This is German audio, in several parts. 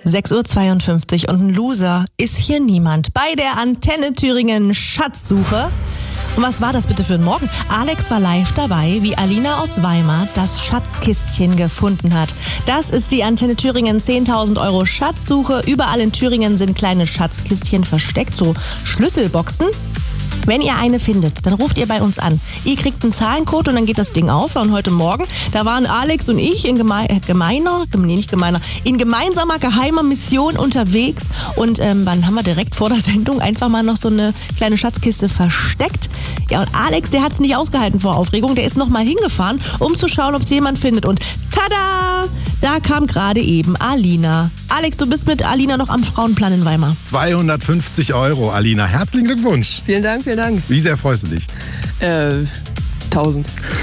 6:52 Uhr und ein Loser ist hier niemand bei der Antenne Thüringen Schatzsuche. Und was war das bitte für ein Morgen? Alex war live dabei, wie Alina aus Weimar das Schatzkistchen gefunden hat. Das ist die Antenne Thüringen 10.000 € Schatzsuche. Überall in Thüringen sind kleine Schatzkistchen versteckt, so Schlüsselboxen. Wenn ihr eine findet, dann ruft ihr bei uns an. Ihr kriegt einen Zahlencode und dann geht das Ding auf. Und heute Morgen, da waren Alex und ich in gemeinsamer geheimer Mission unterwegs. Und dann haben wir direkt vor der Sendung einfach mal noch so eine kleine Schatzkiste versteckt. Ja, und Alex, der hat es nicht ausgehalten vor Aufregung. Der ist nochmal hingefahren, um zu schauen, ob es jemand findet. Und tada! Da kam gerade eben Alina. Alex, du bist mit Alina noch am Frauenplan in Weimar. 250 €, Alina. Herzlichen Glückwunsch. Vielen Dank, vielen Dank. Wie sehr freust du dich? 1000.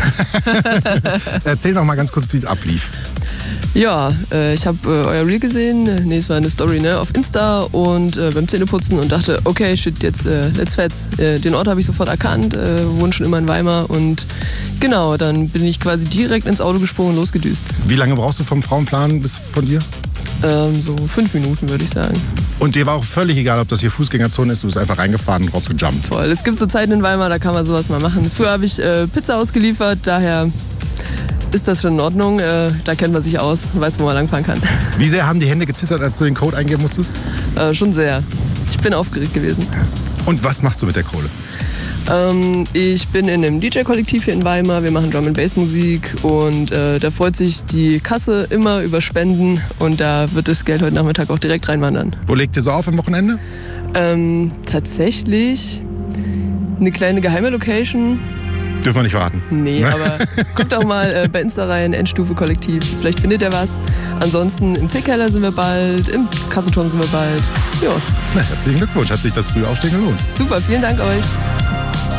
Erzähl doch mal ganz kurz, wie es ablief. Ja, ich habe euer Reel gesehen, es war eine Story auf Insta und beim Zähneputzen und dachte, okay, shit, jetzt let's fetz. Den Ort habe ich sofort erkannt, wohne schon immer in Weimar und genau, dann bin ich quasi direkt ins Auto gesprungen und losgedüst. Wie lange brauchst du vom Frauenplan bis von dir? So 5 Minuten, würde ich sagen. Und dir war auch völlig egal, ob das hier Fußgängerzone ist, du bist einfach reingefahren und rausgejumpt. Voll, es gibt so Zeiten in Weimar, da kann man sowas mal machen. Früher habe ich Pizza ausgeliefert, daher ist das schon in Ordnung. Da kennt man sich aus, weiß, wo man langfahren kann. Wie sehr haben die Hände gezittert, als du den Code eingeben musstest? Schon sehr. Ich bin aufgeregt gewesen. Und was machst du mit der Kohle? Ich bin in einem DJ-Kollektiv hier in Weimar. Wir machen Drum-and-Bass-Musik und da freut sich die Kasse immer über Spenden und da wird das Geld heute Nachmittag auch direkt reinwandern. Wo legt ihr so auf am Wochenende? Tatsächlich eine kleine geheime Location. Dürfen wir nicht verraten. Nee, aber guckt auch mal bei Insta rein, Endstufe Kollektiv. Vielleicht findet ihr was. Ansonsten im C-Keller sind wir bald, im Kasseturm sind wir bald. Ja. Na, herzlichen Glückwunsch, hat sich das Frühaufstehen gelohnt. Super, vielen Dank euch.